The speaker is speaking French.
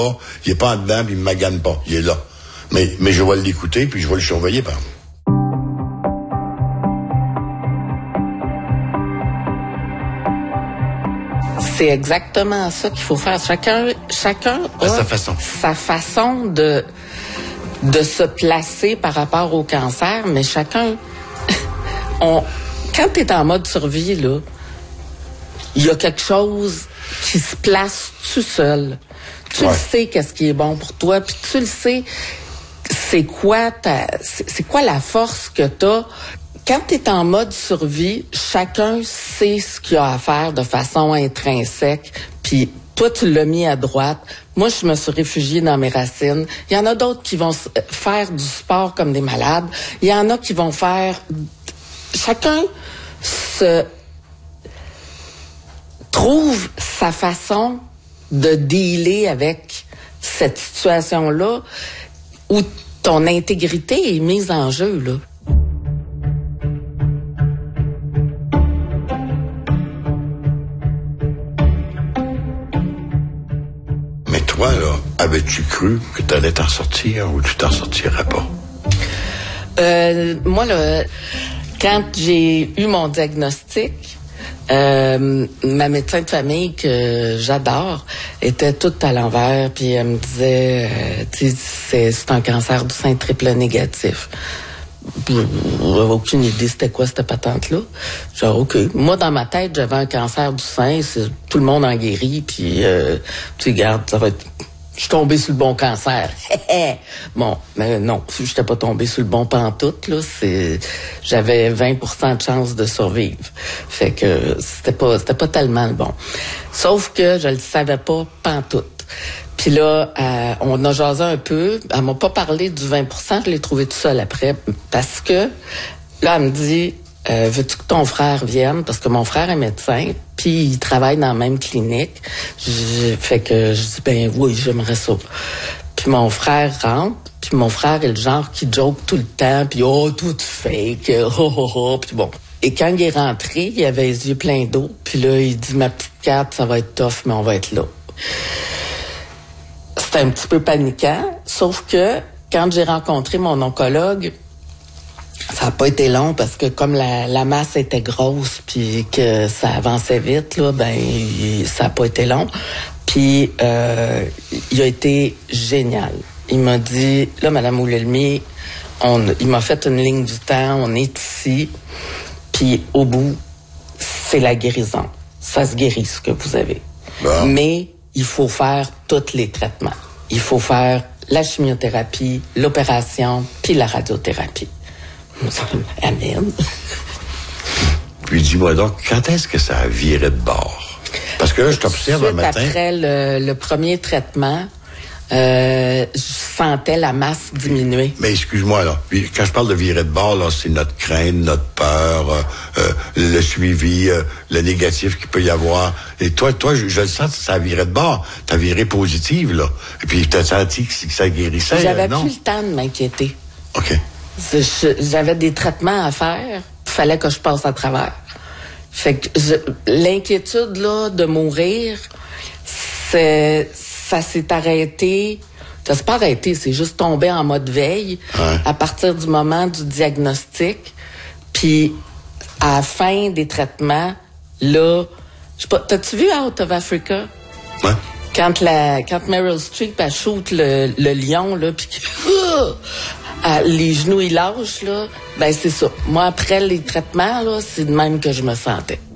il est pas en dedans, puis il me magane pas. Il est là. Mais je vais l'écouter, puis je vais le surveiller, par exemple. C'est exactement ça qu'il faut faire. Chacun a sa façon de se placer par rapport au cancer, mais chacun... Quand tu es en mode survie, là, il y a quelque chose qui se place tout seul. Tu le sais qu'est-ce qui est bon pour toi, puis tu le sais c'est quoi la force que t'as. Quand tu es en mode survie, chacun sait ce qu'il a à faire de façon intrinsèque, puis toi, tu l'as mis à droite. Moi, je me suis réfugiée dans mes racines. Il y en a d'autres qui vont faire du sport comme des malades. Il y en a qui vont faire... Chacun se trouve sa façon de dealer avec cette situation-là où ton intégrité est mise en jeu, là. Mais toi, là, avais-tu cru que tu allais t'en sortir ou tu t'en sortirais pas? Moi, là, quand j'ai eu mon diagnostic, ma médecin de famille, que j'adore, était toute à l'envers, puis elle me disait, c'est un cancer du sein triple négatif. J'avais aucune idée c'était quoi cette patente-là. Genre, OK. Moi, dans ma tête, j'avais un cancer du sein, tout le monde en guérit, puis tu regardes, ça va être... Je suis tombée sur le bon cancer. Bon, mais non, j'étais pas tombée sur le bon pantoute, là. J'avais 20% de chance de survivre. Fait que c'était pas tellement le bon. Sauf que je le savais pas pantoute. Puis là, on a jasé un peu. Elle m'a pas parlé du 20%, je l'ai trouvé tout seul après. Parce que, là, elle me dit, veux-tu que ton frère vienne? Parce que mon frère est médecin, puis il travaille dans la même clinique. Fait que je dis, ben oui, j'aimerais ça. Puis mon frère rentre, puis mon frère est le genre qui joke tout le temps, puis tout fake, puis bon. Et quand il est rentré, il avait les yeux pleins d'eau, puis là, il dit, ma petite Kat, ça va être tough, mais on va être là. C'était un petit peu paniquant, sauf que quand j'ai rencontré mon oncologue, ça n'a pas été long parce que comme la masse était grosse puis que ça avançait vite, là, ben ça n'a pas été long. Puis il a été génial. Il m'a dit, là, Madame Oulelmi, il m'a fait une ligne du temps, on est ici, puis au bout, c'est la guérison. Ça se guérit, ce que vous avez. Bon. Mais il faut faire tous les traitements. Il faut faire la chimiothérapie, l'opération, puis la radiothérapie. Amen. Puis dis-moi donc, quand est-ce que ça a viré de bord? Parce que là, je t'observe un matin. Après le premier traitement, je sentais la masse diminuer. Mais excuse-moi, là. Quand je parle de virer de bord, là, c'est notre crainte, notre peur, le suivi, le négatif qu'il peut y avoir. Et toi, je le sens, ça a viré de bord. T'as viré positive, là. Et puis, t'as senti que ça guérissait, J'avais non? plus le temps de m'inquiéter. OK. J'avais des traitements à faire. Il fallait que je passe à travers. Fait que l'inquiétude, là, de mourir, ça s'est arrêté. Ça s'est pas arrêté, c'est juste tombé en mode veille à partir du moment du diagnostic. Puis, à la fin des traitements, là, je sais pas, t'as-tu vu Out of Africa? Ouais. Quand Meryl Streep, elle shoot le lion, là, puis les genoux, ils lâchent, là, ben c'est ça. Moi, après les traitements, là, c'est de même que je me sentais.